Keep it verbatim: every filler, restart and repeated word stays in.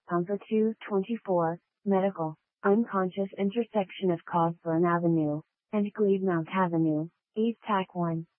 Pumper two twenty-four, Medical, unconscious intersection of Cosburn Avenue, and Glebe Mount Avenue, East Tack one.